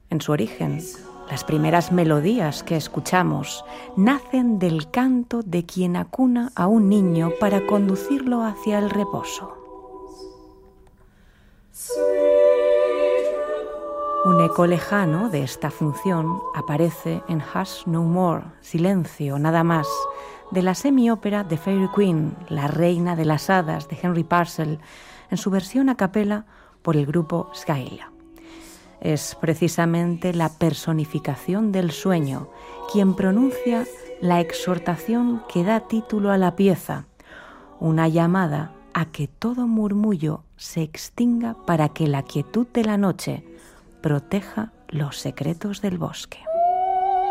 En su origen, las primeras melodías que escuchamos nacen del canto de quien acuna a un niño para conducirlo hacia el reposo. Un eco lejano de esta función aparece en Hush No More, Silencio, nada más, de la semiópera The Fairy Queen, La Reina de las Hadas, de Henry Purcell, en su versión a capela por el grupo Skyla. Es precisamente la personificación del sueño quien pronuncia la exhortación que da título a la pieza, una llamada a que todo murmullo se extinga para que la quietud de la noche proteja los secretos del bosque.